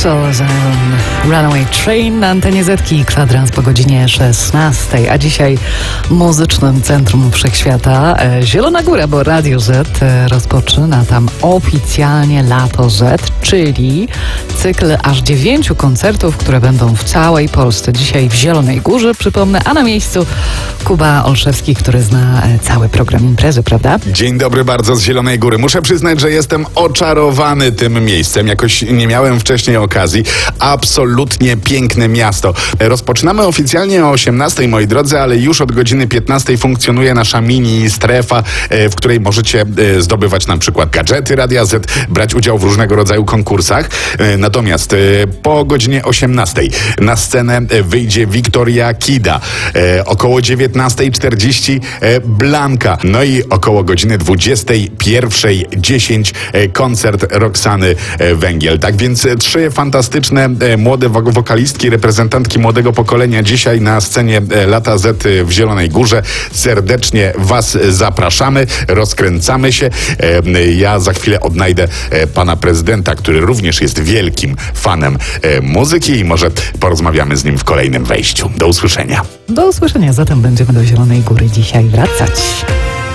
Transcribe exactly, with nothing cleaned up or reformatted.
Soul Asylum, Runaway Train na antenie Zetki, kwadrans po godzinie szesnastej, a dzisiaj w Muzycznym Centrum Wszechświata e, Zielona Góra, bo Radio Z e, rozpoczyna tam oficjalnie Lato Z, czyli cykl aż dziewięciu koncertów, które będą w całej Polsce. Dzisiaj w Zielonej Górze, przypomnę, a na miejscu Kuba Olszewski, który zna e, cały program imprezy, prawda? Dzień dobry bardzo z Zielonej Góry. Muszę przyznać, że jestem oczarowany tym miejscem. Jakoś nie miałem wcześniej okazji. Absolutnie piękne miasto. Rozpoczynamy oficjalnie o osiemnastej, moi drodzy, ale już od godziny piętnastej funkcjonuje nasza mini strefa, w której możecie zdobywać na przykład gadżety Radia Z, brać udział w różnego rodzaju konkursach. Natomiast po godzinie osiemnastej na scenę wyjdzie Wiktoria Kida. Około dziewiętnastej czterdzieści Blanka. No i około godziny dwudziestej pierwszej dziesięć koncert Roxany Węgiel. Tak więc trzy fantastyczne młode wokalistki, reprezentantki młodego pokolenia dzisiaj na scenie Lata Z w Zielonej Górze. Serdecznie Was zapraszamy, rozkręcamy się. Ja za chwilę odnajdę pana prezydenta, który również jest wielkim fanem muzyki i może porozmawiamy z nim w kolejnym wejściu. Do usłyszenia. Do usłyszenia, zatem będziemy do Zielonej Góry dzisiaj wracać.